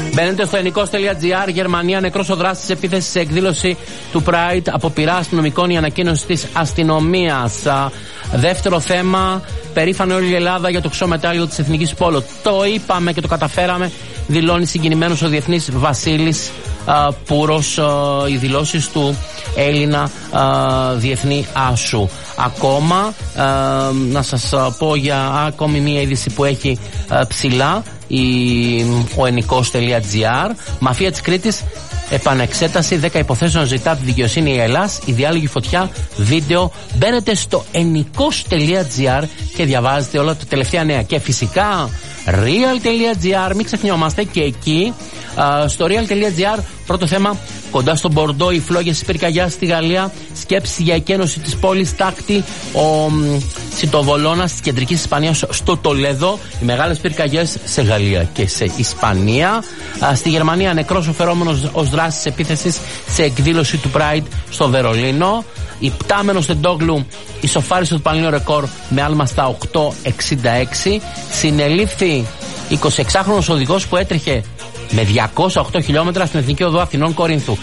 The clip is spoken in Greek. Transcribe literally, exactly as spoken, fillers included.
Μπαίνετε στο ενικός.gr. Γερμανία, νεκρός ο δράστης της επίθεσης σε εκδήλωση του Pride. Από πειρά αστυνομικών η ανακοίνωση της αστυνομίας. Δεύτερο θέμα, περήφανη όλη η Ελλάδα για το χρυσό μετάλλιο της Εθνικής Πόλο. Το είπαμε και το καταφέραμε, δηλώνει συγκινημένος ο Διεθνής Βασίλης α, Πούρος, α, οι δηλώσεις του Έλληνα α, Διεθνή Άσου. Ακόμα, α, να σας πω για ακόμη μία είδηση που έχει α, ψηλά, η, ο ενικός.gr. Μαφία της Κρήτης, επανεξέταση δέκα υποθέσεων ζητά τη δικαιοσύνη η Ελλάς, η διάλογη φωτιά, βίντεο. Μπαίνετε στο ενικός.gr και διαβάζετε όλα τα τελευταία νέα. Και φυσικά real.gr, μην ξεχνιόμαστε και εκεί, α, στο real.gr. Πρώτο θέμα, κοντά στο Μπορντό, οι φλόγες της πυρκαγιάς στη Γαλλία. Σκέψη για εκένωση της πόλης τάκτη. Ο Σιτοβολώνας της κεντρικής Ισπανίας στο Τολέδο. Οι μεγάλες πυρκαγιές σε Γαλλία και σε Ισπανία. Α, στη Γερμανία, νεκρός ο φερόμενος ως δράσης της επίθεσης σε εκδήλωση του Pride στο Βερολίνο. Υπτάμενος Τεντόγλου ισοφάρισε το πανελλήνιο ρεκόρ με άλμα στα οκτώ εξήντα έξι. Συνελήφθη εικοσιεξάχρονος οδηγός που έτρεχε με διακόσια οκτώ χιλιόμετρα στην Εθνική Οδό Αθηνών Κορίνθου.